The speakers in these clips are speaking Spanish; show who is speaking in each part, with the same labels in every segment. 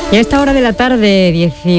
Speaker 1: Y a esta hora de la tarde,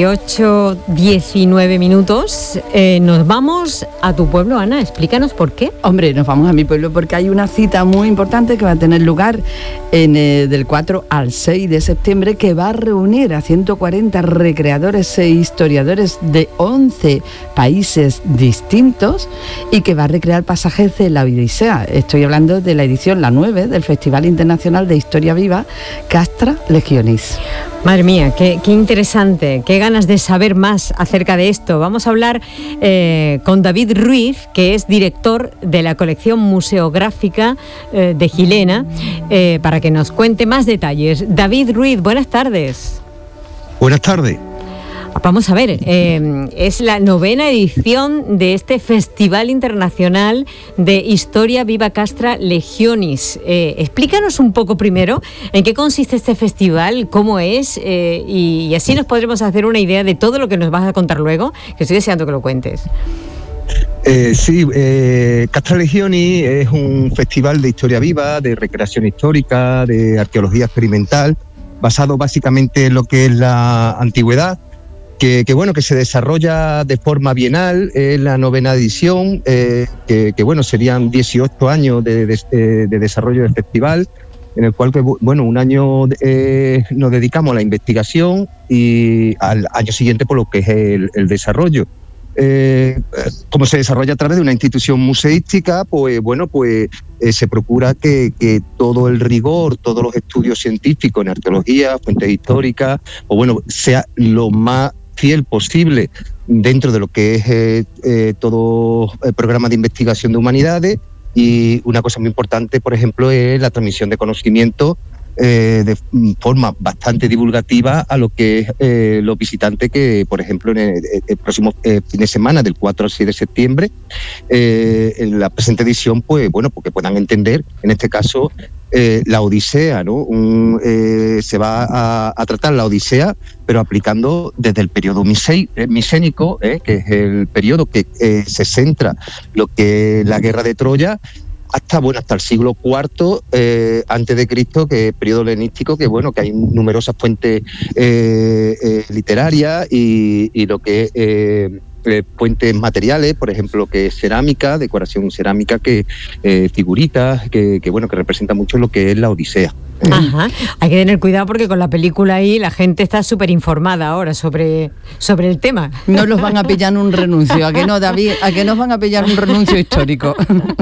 Speaker 1: 18:19 minutos, nos vamos a tu pueblo, Ana. Explícanos por qué.
Speaker 2: Hombre, nos vamos a mi pueblo porque hay una cita muy importante que va a tener lugar del 4 al 6 de septiembre, que va a reunir a 140 recreadores e historiadores de 11 países distintos y que va a recrear pasajes de la Odisea. Estoy hablando de la edición, la 9, del Festival Internacional de Historia Viva Castra Legionis.
Speaker 1: Madre mía, qué interesante, qué ganas de saber más acerca de esto. Vamos a hablar con David Ruiz, que es director de la colección museográfica de Gilena, para que nos cuente más detalles. David Ruiz, buenas tardes.
Speaker 3: Buenas tardes.
Speaker 1: Vamos a ver, es la 9ª edición de este Festival Internacional de Historia Viva Castra Legionis. Explícanos un poco primero en qué consiste este festival, cómo es, y así nos podremos hacer una idea de todo lo que nos vas a contar luego, que estoy deseando que lo cuentes.
Speaker 3: Sí, Castra Legionis es un festival de historia viva, de recreación histórica, de arqueología experimental, basado básicamente en lo que es la antigüedad, que se desarrolla de forma bienal. Es la 9ª edición, serían 18 años de desarrollo del festival, en el cual un año nos dedicamos a la investigación y al año siguiente por lo que es el desarrollo. Como se desarrolla a través de una institución museística, se procura que todo el rigor, todos los estudios científicos en arqueología, fuentes históricas, sea lo más fiel posible dentro de lo que es todo el programa de investigación de humanidades. Y una cosa muy importante, por ejemplo, es la transmisión de conocimiento de forma bastante divulgativa a lo que es los visitantes que, por ejemplo, en el próximo fin de semana, del 4 al 6 de septiembre, en la presente edición, porque puedan entender, en este caso, la Odisea, ¿no? Se va a tratar la Odisea, pero aplicando desde el periodo micénico, que es el periodo que se centra lo que es la guerra de Troya, hasta el siglo IV antes de Cristo, que es periodo helenístico, que hay numerosas fuentes literarias y lo que es fuentes materiales, por ejemplo, que es cerámica, decoración cerámica, que figuritas, que representa mucho lo que es la Odisea.
Speaker 1: Ajá. Hay que tener cuidado porque con la película ahí la gente está súper informada ahora sobre el tema.
Speaker 2: No los van a pillar en un renuncio, ¿a qué no, David? ¿A qué nos van a pillar un renuncio histórico?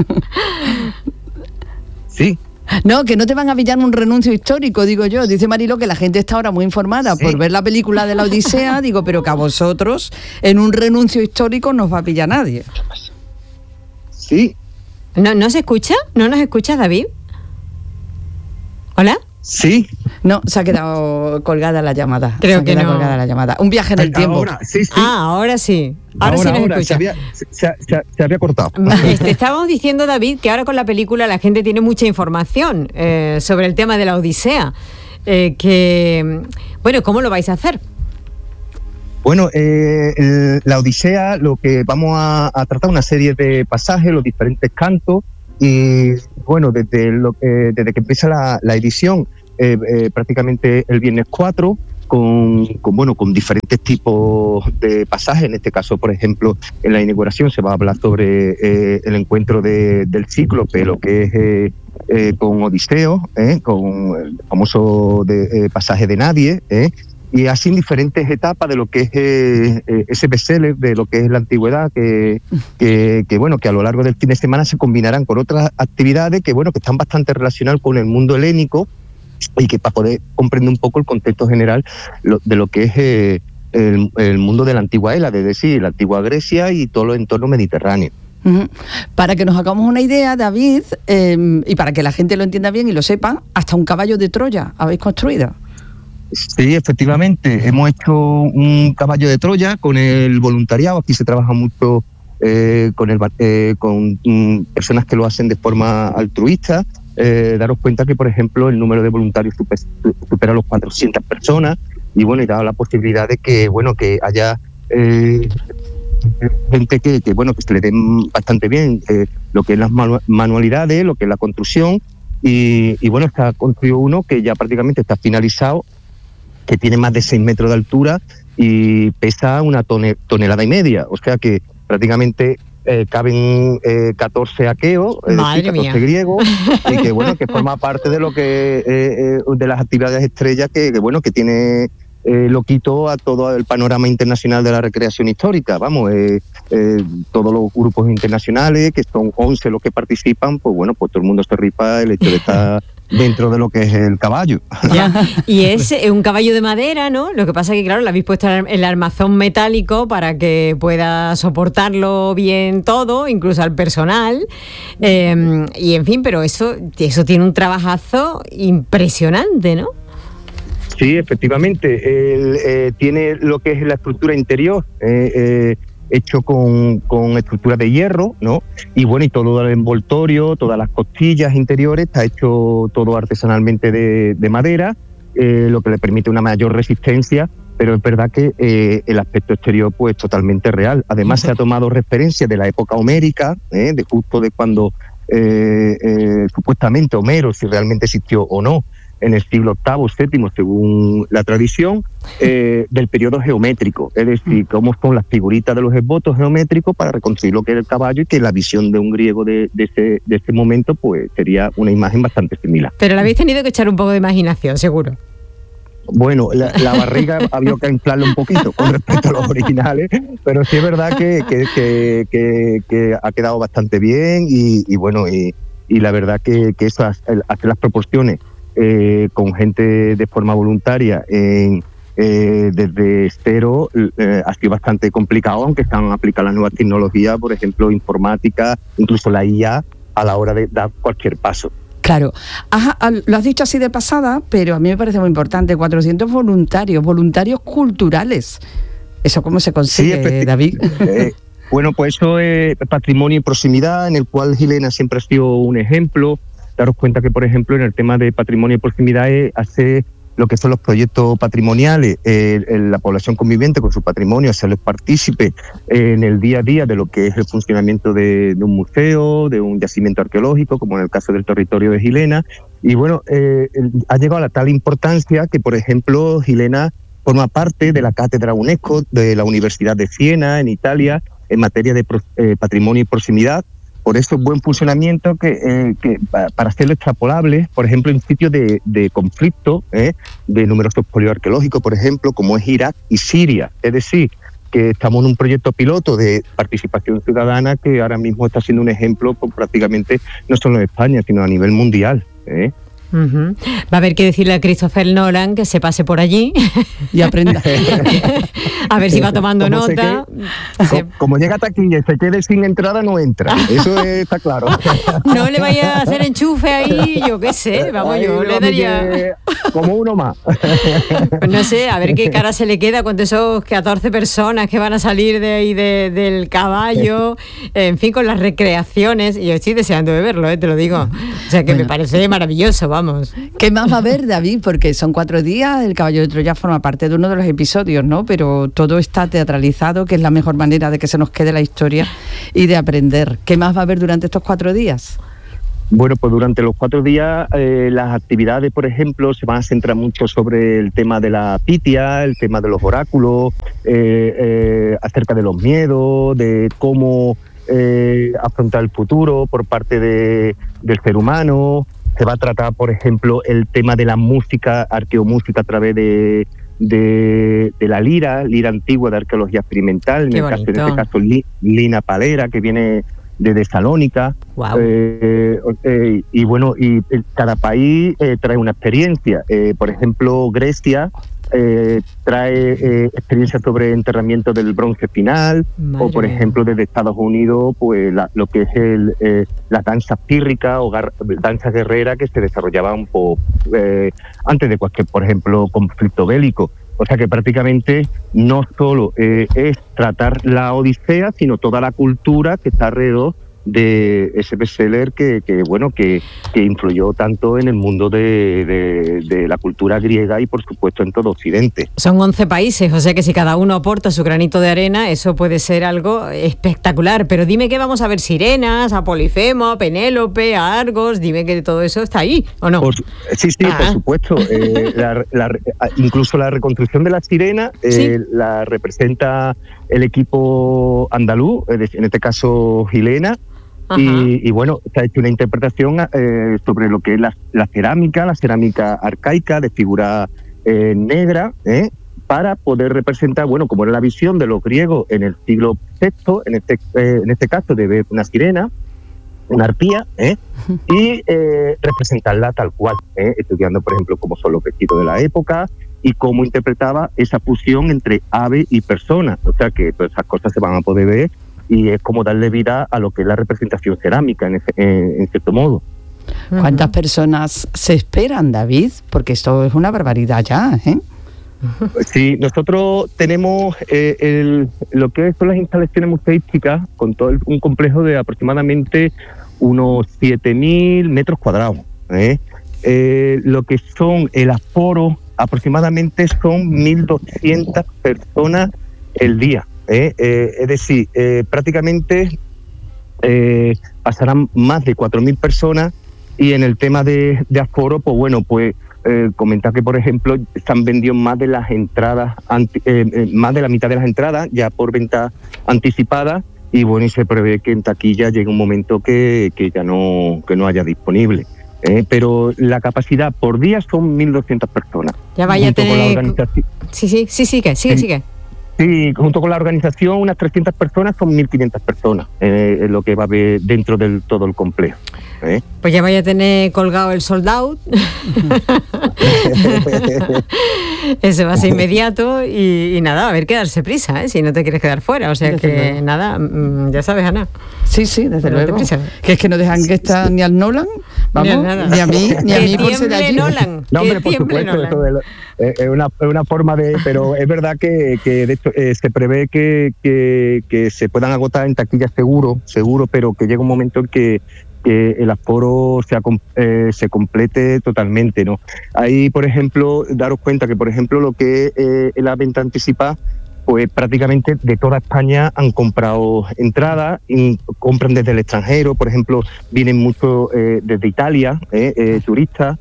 Speaker 3: Sí.
Speaker 2: No, que no te van a pillar un renuncio histórico, digo yo. Dice Mariló que la gente está ahora muy informada por ver la película de la Odisea, digo, pero que a vosotros en un renuncio histórico no os va a pillar nadie.
Speaker 3: Sí.
Speaker 1: ¿No se escucha? ¿No nos escuchas, David? ¿Hola?
Speaker 3: Sí.
Speaker 2: No, se ha quedado colgada la llamada.
Speaker 1: Creo que no.
Speaker 2: Colgada la llamada. Un viaje en el tiempo.
Speaker 3: Ahora, sí.
Speaker 1: Ahora sí. Ahora sí nos escucha.
Speaker 3: Se había cortado.
Speaker 1: Estábamos diciendo, David, que ahora con la película la gente tiene mucha información sobre el tema de la Odisea. ¿Cómo lo vais a hacer?
Speaker 3: Bueno, la Odisea, lo que vamos a tratar una serie de pasajes, los diferentes cantos, y desde que empieza la edición, prácticamente el viernes 4, con diferentes tipos de pasajes. En este caso, por ejemplo, en la inauguración se va a hablar sobre el encuentro del Cíclope, lo que es con Odiseo, con el famoso pasaje de Nadie, y así en diferentes etapas de lo que es ese bestseller de lo que es la antigüedad, que a lo largo del fin de semana se combinarán con otras actividades que están bastante relacionadas con el mundo helénico, y que para poder comprender un poco el contexto general de lo que es el mundo de la antigua Hela, es decir, la antigua Grecia y todo el entorno mediterráneo.
Speaker 2: Uh-huh. Para que nos hagamos una idea, David, y para que la gente lo entienda bien y lo sepa, hasta un caballo de Troya habéis construido.
Speaker 3: Sí, efectivamente, hemos hecho un caballo de Troya con el voluntariado. Aquí se trabaja mucho con personas que lo hacen de forma altruista. Daros cuenta que, por ejemplo, el número de voluntarios supera los 400 personas, y da la posibilidad de que haya gente que se le den bastante bien lo que es las manualidades, lo que es la construcción, y está construido uno que ya prácticamente está finalizado, que tiene más de 6 metros de altura y pesa 1,5 toneladas. O sea que prácticamente caben 14 aqueos, es decir, 14 griegos, y que bueno, que forma parte de lo que de las actividades estrellas que tiene loquito a todo el panorama internacional de la recreación histórica. Vamos, todos los grupos internacionales, que son 11 los que participan, pues bueno, pues todo el mundo se rifa el hecho de estar dentro de lo que es el caballo.
Speaker 1: Ya. Y es un caballo de madera, ¿no? Lo que pasa es que, claro, le habéis puesto el armazón metálico para que pueda soportarlo bien todo, incluso al personal. Y en fin, pero eso tiene un trabajazo impresionante, ¿no?
Speaker 3: Sí, efectivamente. Tiene lo que es la estructura interior, hecho con estructura de hierro, ¿no? Y bueno, y todo el envoltorio, todas las costillas interiores, está hecho todo artesanalmente de madera, lo que le permite una mayor resistencia, pero es verdad que el aspecto exterior pues totalmente real. Además se ha tomado referencia de la época homérica, de justo de cuando supuestamente Homero, si realmente existió o no, en el siglo VIII, VII, según la tradición, del periodo geométrico, es decir, cómo son las figuritas de los esbotos geométricos para reconstruir lo que era el caballo, y que la visión de un griego de ese momento pues sería una imagen bastante similar.
Speaker 1: Pero le habéis tenido que echar un poco de imaginación, seguro.
Speaker 3: Bueno, la barriga había que inflarla un poquito con respecto a los originales, pero sí es verdad que ha quedado bastante bien y bueno, y la verdad que eso, hacer las proporciones con gente de forma voluntaria desde cero ha sido bastante complicado, aunque están aplicadas las nuevas tecnologías, por ejemplo, informática, incluso la IA, a la hora de dar cualquier paso.
Speaker 2: Claro. Lo has dicho así de pasada, pero a mí me parece muy importante, 400 voluntarios culturales. ¿Eso cómo se consigue, sí, David?
Speaker 3: Bueno, pues eso es patrimonio y proximidad, en el cual Gilena siempre ha sido un ejemplo. Daros cuenta que, por ejemplo, en el tema de patrimonio y proximidad hace lo que son los proyectos patrimoniales, la población conviviente con su patrimonio, hacerles partícipe en el día a día de lo que es el funcionamiento de un museo, de un yacimiento arqueológico, como en el caso del territorio de Gilena. Y bueno, ha llegado a la tal importancia que, por ejemplo, Gilena forma parte de la cátedra UNESCO de la Universidad de Siena, en Italia, en materia de patrimonio y proximidad. Por eso es buen funcionamiento que para hacerlo extrapolable, por ejemplo, en sitios de conflicto, de numerosos polios arqueológicos, por ejemplo, como es Irak y Siria. Es decir, que estamos en un proyecto piloto de participación ciudadana que ahora mismo está siendo un ejemplo prácticamente no solo en España, sino a nivel mundial.
Speaker 1: Uh-huh. Va a haber que decirle a Christopher Nolan que se pase por allí
Speaker 2: y aprenda.
Speaker 1: A ver si va tomando nota.
Speaker 3: Como llega a taquilla y se quede sin entrada, no entra. Eso está claro.
Speaker 1: No le vaya a hacer enchufe ahí, yo qué sé. Vamos, yo le daría
Speaker 3: como uno más.
Speaker 1: Pues no sé, a ver qué cara se le queda con esos 14 personas que van a salir de ahí del caballo, en fin, con las recreaciones. Y yo estoy deseando de verlo, te lo digo. O sea que me parece maravilloso, vamos.
Speaker 2: ¿Qué más va a haber, David? Porque son 4 días, el Caballo de Troya forma parte de uno de los episodios, ¿no? Pero todo está teatralizado, que es la mejor manera de que se nos quede la historia y de aprender. ¿Qué más va a haber durante estos 4 días?
Speaker 3: Bueno, pues durante los 4 días las actividades, por ejemplo, se van a centrar mucho sobre el tema de la pitia, el tema de los oráculos, acerca de los miedos, de cómo afrontar el futuro por parte del ser humano. Se va a tratar, por ejemplo, el tema de la música, arqueomúsica a través de la lira antigua de arqueología experimental, en este caso Lina Palera, que viene de Tesalónica.
Speaker 1: Wow.
Speaker 3: Y bueno, y cada país trae una experiencia. Por ejemplo, Grecia trae experiencia sobre enterramiento del bronce final. Madre. O por ejemplo desde Estados Unidos pues lo que es la danza pírrica o danza guerrera que se desarrollaba un poco antes de cualquier, por ejemplo, conflicto bélico. O sea que prácticamente no solo es tratar la Odisea, sino toda la cultura que está alrededor de ese bestseller que influyó tanto en el mundo de la cultura griega y por supuesto en todo Occidente.
Speaker 1: Son 11 países, o sea que si cada uno aporta su granito de arena, eso puede ser algo espectacular. Pero dime que vamos a ver sirenas, a Polifemo, a Penélope, a Argos, dime que todo eso está ahí, ¿o no?
Speaker 3: Sí, por supuesto. Incluso la reconstrucción de la sirena la representa el equipo andaluz, en este caso Gilena. Y bueno, se ha hecho una interpretación sobre lo que es la cerámica arcaica de figura negra, para poder representar, bueno, como era la visión de los griegos en el siglo VI, en este caso de ver una sirena, una arpía, y representarla tal cual, estudiando, por ejemplo, cómo son los vestidos de la época y cómo interpretaba esa fusión entre ave y persona. O sea que todas esas cosas se van a poder ver y es como darle vida a lo que es la representación cerámica, en cierto modo.
Speaker 2: ¿Cuántas personas se esperan, David? Porque esto es una barbaridad ya, ¿eh?
Speaker 3: Sí, nosotros tenemos lo que son las instalaciones museísticas con todo un complejo de aproximadamente unos 7.000 metros cuadrados. Lo que son el aforo aproximadamente son 1.200 personas el día. Es decir, prácticamente pasarán más de 4.000 personas y en el tema de aforo, pues bueno, comentar que, por ejemplo, se han vendido más de las entradas, más de la mitad de las entradas ya por venta anticipada y bueno, y se prevé que en taquilla llegue un momento que ya no haya disponible. Pero la capacidad por día son 1.200 personas.
Speaker 1: Ya vaya a tener... Sí, sigue.
Speaker 3: Sí, junto con la organización, unas 300 personas, son 1.500 personas, lo que va a haber dentro del todo el complejo.
Speaker 1: Pues ya vaya a tener colgado el sold out. Eso va a ser inmediato y nada, a ver que darse prisa, si no te quieres quedar fuera. O sea que nada, ya sabes, Ana.
Speaker 2: Sí, desde luego. Que es que no dejan que está ni al Nolan, vamos, ni a mí por ser allí.
Speaker 1: Nolan.
Speaker 3: No, hombre, por supuesto, eso es una forma de... Pero es verdad que de hecho se prevé que se puedan agotar en taquillas seguro, pero que llega un momento en que el aforo se complete totalmente, ¿no? Ahí, por ejemplo, daros cuenta que, por ejemplo, lo que es la venta anticipada, pues prácticamente de toda España han comprado entradas, y compran desde el extranjero, por ejemplo, vienen muchos desde Italia, turistas,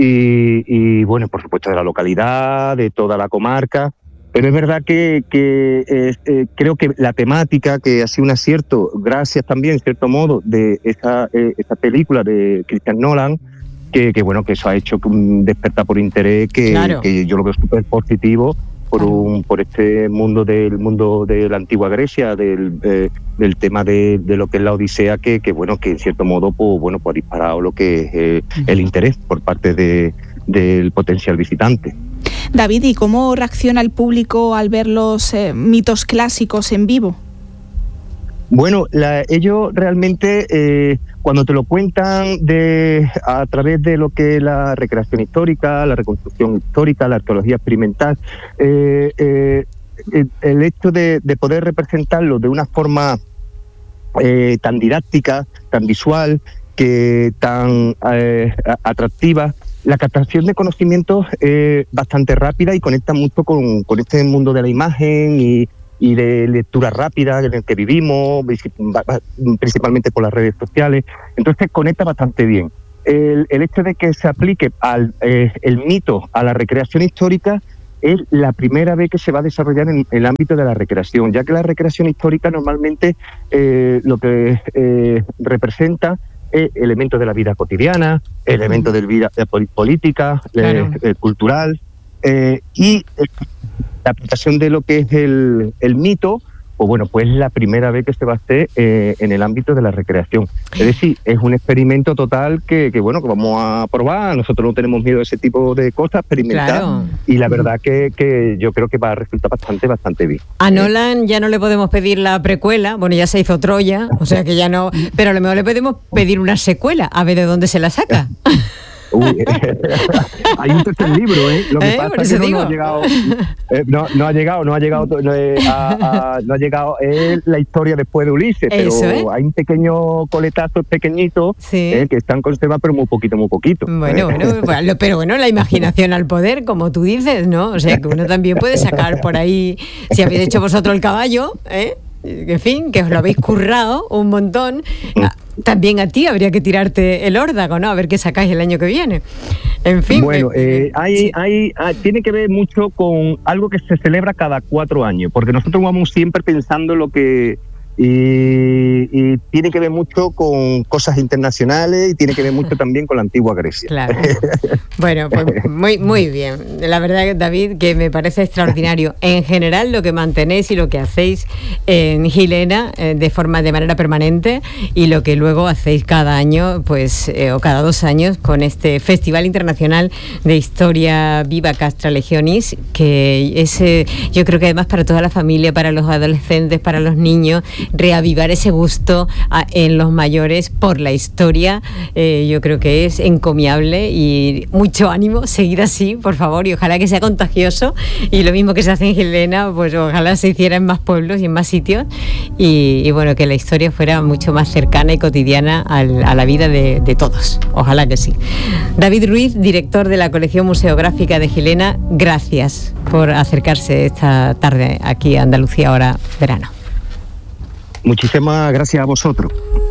Speaker 3: y bueno, por supuesto de la localidad, de toda la comarca. Pero es verdad que creo que la temática, que ha sido un acierto, gracias también, en cierto modo, de esa película de Christopher Nolan, que bueno, que eso ha hecho un despertar por interés que yo lo veo súper positivo por este mundo de la antigua Grecia, del tema de lo que es la Odisea, que bueno, que en cierto modo pues ha disparado lo que es el interés por parte del potencial visitante.
Speaker 4: David, ¿y cómo reacciona el público al ver los mitos clásicos en vivo?
Speaker 3: Bueno, ellos realmente cuando te lo cuentan a través de lo que es la recreación histórica, la reconstrucción histórica, la arqueología experimental, el hecho de poder representarlo de una forma tan didáctica, tan visual, tan atractiva, la captación de conocimientos es bastante rápida y conecta mucho con este mundo de la imagen y de lectura rápida en el que vivimos, principalmente por las redes sociales. Entonces conecta bastante bien. El hecho de que se aplique el mito a la recreación histórica es la primera vez que se va a desarrollar en el ámbito de la recreación, ya que la recreación histórica normalmente lo que representa elementos de la vida cotidiana, elementos de la vida política, cultural, y la aplicación de lo que es el mito, pues bueno, pues la primera vez que se va a hacer en el ámbito de la recreación. Es decir, es un experimento total que vamos a probar. Nosotros no tenemos miedo a ese tipo de cosas, experimentar. Y la verdad que yo creo que va a resultar bastante bien.
Speaker 1: A Nolan ya no le podemos pedir la precuela, bueno, ya se hizo Troya, o sea que ya no, pero a lo mejor le podemos pedir una secuela, a ver de dónde se la saca.
Speaker 3: Hay un tercer libro, ¿eh? Lo que pasa es que no ha llegado. No ha llegado. Es la historia después de Ulises, pero hay un pequeño coletazo pequeñito que están conservados, pero muy poquito.
Speaker 1: Bueno, pero la imaginación al poder, como tú dices, ¿no? O sea, que uno también puede sacar por ahí, si habéis hecho vosotros el caballo, en fin, que os lo habéis currado un montón. También a ti habría que tirarte el órdago, ¿no? A ver qué sacáis el año que viene. En fin.
Speaker 3: Bueno, tiene que ver mucho con algo que se celebra cada 4 años, porque nosotros vamos siempre pensando lo que... Y tiene que ver mucho con cosas internacionales y tiene que ver mucho también con la antigua Grecia.
Speaker 1: Claro. Bueno, pues muy bien. La verdad, David, que me parece extraordinario en general lo que mantenéis y lo que hacéis en Gilena de manera permanente, y lo que luego hacéis cada año, pues o cada 2 años, con este Festival Internacional de Historia Viva Castra Legionis, que es yo creo que además para toda la familia, para los adolescentes, para los niños, reavivar ese gusto en los mayores por la historia. Yo creo que es encomiable, y mucho ánimo, seguir así, por favor, y ojalá que sea contagioso, y lo mismo que se hace en Gilena, pues ojalá se hiciera en más pueblos y en más sitios, y bueno, que la historia fuera mucho más cercana y cotidiana a la vida de todos. Ojalá que sí. David Ruiz, director de la colección museográfica de Gilena, gracias por acercarse esta tarde aquí a Andalucía Ahora Verano.
Speaker 3: Muchísimas gracias a vosotros.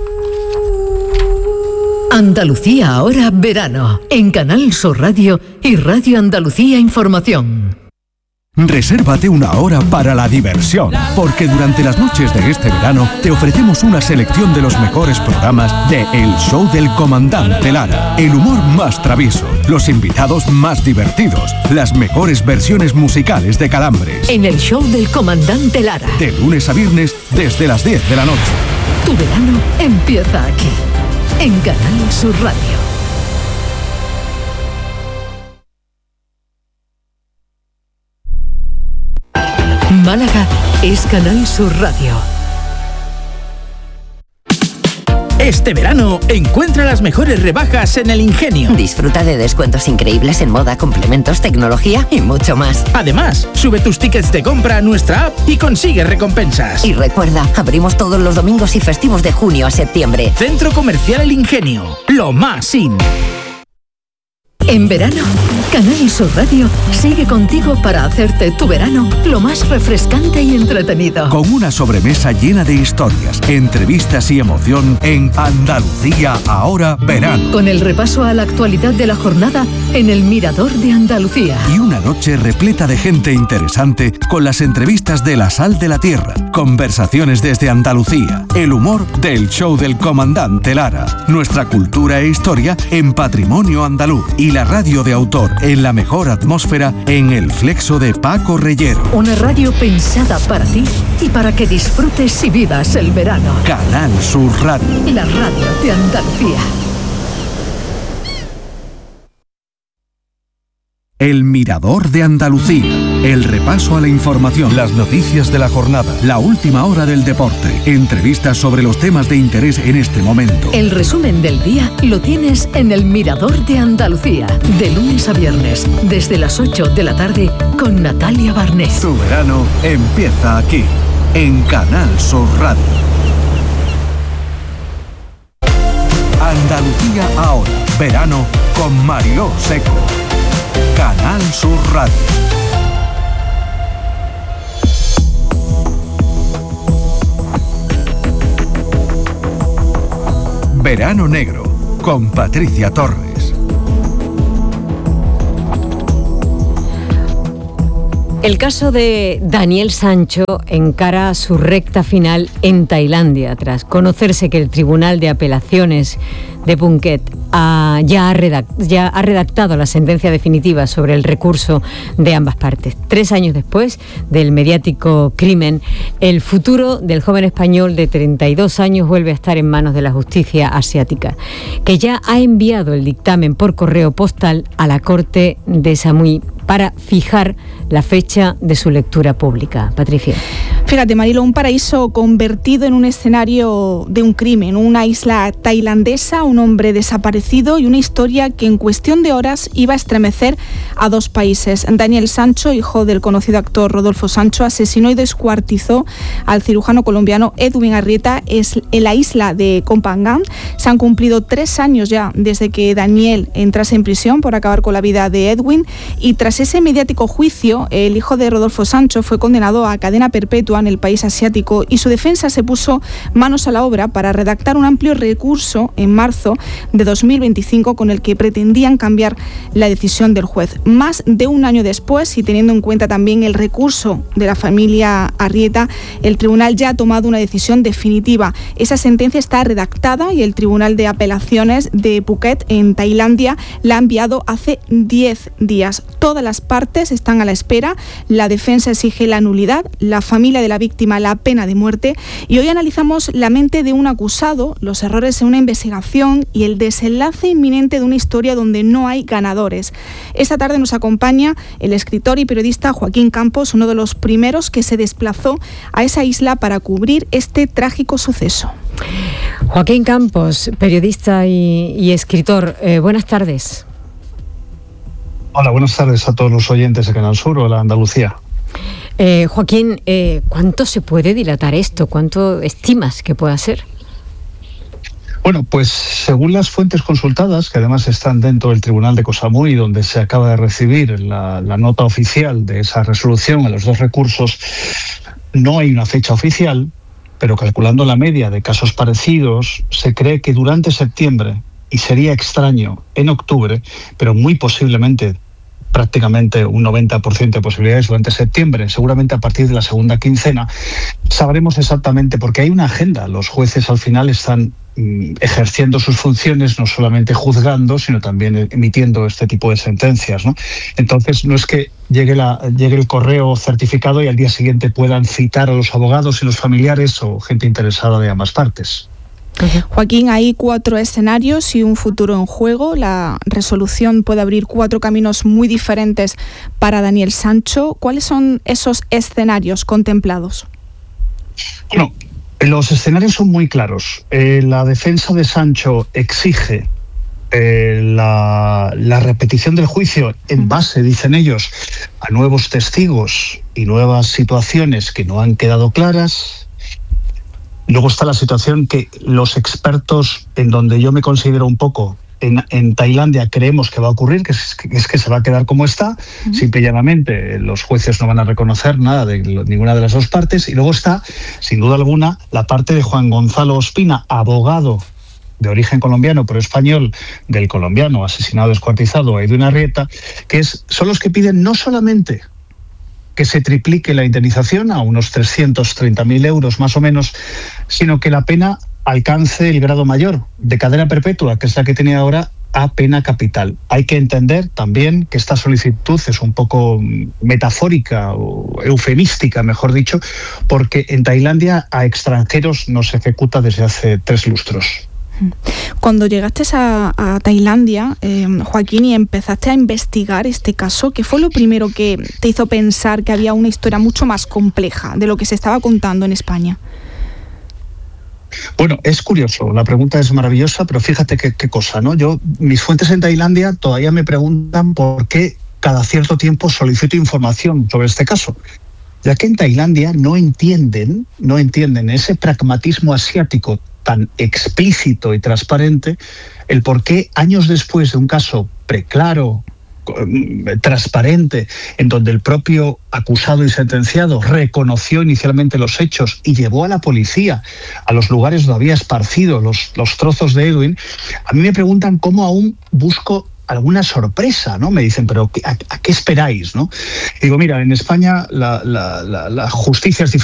Speaker 5: Andalucía Ahora Verano, en Canal Sur Radio y Radio Andalucía Información.
Speaker 6: Resérvate una hora para la diversión, porque durante las noches de este verano te ofrecemos una selección de los mejores programas de El Show del Comandante Lara, el humor más travieso, los invitados más divertidos, las mejores versiones musicales de Calambres.
Speaker 5: En El Show del Comandante Lara,
Speaker 6: de lunes a viernes desde las 10 de la noche.
Speaker 5: Tu verano empieza aquí, en Canal Sur Radio. Málaga es Canal Sur Radio.
Speaker 7: Este verano encuentra las mejores rebajas en El Ingenio.
Speaker 8: Disfruta de descuentos increíbles en moda, complementos, tecnología y mucho más.
Speaker 7: Además, sube tus tickets de compra a nuestra app y consigue recompensas.
Speaker 8: Y recuerda, abrimos todos los domingos y festivos de junio a septiembre.
Speaker 7: Centro Comercial El Ingenio, lo más in.
Speaker 5: En verano, Canal Sur Radio sigue contigo para hacerte tu verano lo más refrescante y entretenido.
Speaker 6: Con una sobremesa llena de historias, entrevistas y emoción en Andalucía Ahora Verano.
Speaker 5: Con el repaso a la actualidad de la jornada en el Mirador de Andalucía.
Speaker 6: Y una noche repleta de gente interesante con las entrevistas de La Sal de la Tierra, conversaciones desde Andalucía, el humor del Show del Comandante Lara, nuestra cultura e historia en Patrimonio Andaluz y la radio de autor en la mejor atmósfera en el Flexo de Paco Reyero.
Speaker 5: Una radio pensada para ti y para que disfrutes y vivas el verano.
Speaker 6: Canal Sur Radio.
Speaker 5: La radio de Andalucía.
Speaker 6: El Mirador de Andalucía, el repaso a la información, las noticias de la jornada, la última hora del deporte, entrevistas sobre los temas de interés en este momento.
Speaker 5: El resumen del día lo tienes en El Mirador de Andalucía, de lunes a viernes, desde las 8 de la tarde, con Natalia Barnés.
Speaker 6: Tu verano empieza aquí, en Canal Sur Radio. Andalucía Ahora, verano, con Mariló Seco. Canal Sur Radio. Verano Negro, con Patricia Torres.
Speaker 1: El caso de Daniel Sancho encara su recta final en Tailandia, tras conocerse que el Tribunal de Apelaciones de Phuket ya ha redactado la sentencia definitiva sobre el recurso de ambas partes. 3 años después del mediático crimen, el futuro del joven español de 32 años vuelve a estar en manos de la justicia asiática, que ya ha enviado el dictamen por correo postal a la Corte de Samui para fijar la fecha de su lectura pública. Patricia.
Speaker 4: Fíjate, Marilo, un paraíso convertido en un escenario de un crimen, una isla tailandesa, un hombre desaparecido y una historia que en cuestión de horas iba a estremecer a dos países. Daniel Sancho, hijo del conocido actor Rodolfo Sancho, asesinó y descuartizó al cirujano colombiano Edwin Arrieta en la isla de Koh Phangan. Se han cumplido 3 años ya desde que Daniel entrase en prisión por acabar con la vida de Edwin, y tras ese mediático juicio, el hijo de Rodolfo Sancho fue condenado a cadena perpetua en el país asiático, y su defensa se puso manos a la obra para redactar un amplio recurso en marzo de 2025 con el que pretendían cambiar la decisión del juez. Más de un año después, y teniendo en cuenta también el recurso de la familia Arrieta, el tribunal ya ha tomado una decisión definitiva. Esa sentencia está redactada y el Tribunal de Apelaciones de Phuket, en Tailandia, la ha enviado hace 10 días. Todas las partes están a la espera. La defensa exige la nulidad, la familia de la víctima la pena de muerte, y hoy analizamos la mente de un acusado, los errores en una investigación y el desenlace inminente de una historia donde no hay ganadores. Esta tarde nos acompaña el escritor y periodista Joaquín Campos, uno de los primeros que se desplazó a esa isla para cubrir este trágico suceso.
Speaker 1: Joaquín Campos, periodista y escritor, buenas tardes.
Speaker 9: Hola, buenas tardes a todos los oyentes de Canal Sur o la Andalucía.
Speaker 1: Joaquín, ¿cuánto se puede dilatar esto? ¿Cuánto estimas que pueda ser?
Speaker 9: Bueno, pues según las fuentes consultadas, que además están dentro del Tribunal de Koh Samui, donde se acaba de recibir la nota oficial de esa resolución a los 2 recursos, no hay una fecha oficial, pero calculando la media de casos parecidos, se cree que durante septiembre, y sería extraño en octubre, pero muy posiblemente prácticamente un 90% de posibilidades durante septiembre, seguramente a partir de la segunda quincena, sabremos exactamente, porque hay una agenda. Los jueces al final están ejerciendo sus funciones, no solamente juzgando, sino también emitiendo este tipo de sentencias, ¿no? Entonces no es que llegue el correo certificado y al día siguiente puedan citar a los abogados y los familiares o gente interesada de ambas partes.
Speaker 4: Joaquín, hay 4 escenarios y un futuro en juego. La resolución puede abrir 4 caminos muy diferentes para Daniel Sancho. ¿Cuáles son esos escenarios contemplados?
Speaker 9: Bueno, los escenarios son muy claros. La defensa de Sancho exige la repetición del juicio en base, dicen ellos, a nuevos testigos y nuevas situaciones que no han quedado claras. Luego está la situación que los expertos, en donde yo me considero un poco, en Tailandia creemos que va a ocurrir, que es que se va a quedar como está, simple y llanamente los jueces no van a reconocer nada de ninguna de las dos partes. Y luego está, sin duda alguna, la parte de Juan Gonzalo Ospina, abogado de origen colombiano, pero español, del colombiano asesinado, descuartizado, Edwin Arrieta, que son los que piden no solamente que se triplique la indemnización a unos 330.000 euros más o menos, sino que la pena alcance el grado mayor de cadena perpetua, que es la que tiene ahora, a pena capital. Hay que entender también que esta solicitud es un poco metafórica o eufemística, mejor dicho, porque en Tailandia a extranjeros no se ejecuta desde hace 3 lustros.
Speaker 4: Cuando llegaste a Tailandia, Joaquín, y empezaste a investigar este caso, ¿qué fue lo primero que te hizo pensar que había una historia mucho más compleja de lo que se estaba contando en España?
Speaker 9: Bueno, es curioso, la pregunta es maravillosa, pero fíjate qué cosa, ¿no? Mis fuentes en Tailandia todavía me preguntan por qué cada cierto tiempo solicito información sobre este caso, ya que en Tailandia no entienden ese pragmatismo asiático tan explícito y transparente, el por qué años después de un caso preclaro, transparente, en donde el propio acusado y sentenciado reconoció inicialmente los hechos y llevó a la policía a los lugares donde había esparcido los trozos de Edwin, a mí me preguntan cómo aún busco alguna sorpresa, ¿no? Me dicen, pero ¿a qué esperáis, no? Y digo, mira, en España la justicia es diferente.